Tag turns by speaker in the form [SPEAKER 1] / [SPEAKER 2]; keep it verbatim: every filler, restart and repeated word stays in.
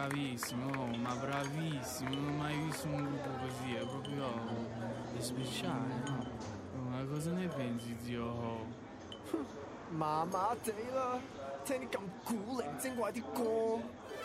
[SPEAKER 1] bravissimo, oh, ma bravissimo, non ho mai visto un gruppo così, è proprio è speciale, no? Ma cosa ne pensi, zio Ho?
[SPEAKER 2] 麻麻地啦，聽啲咁古靈精怪啲歌。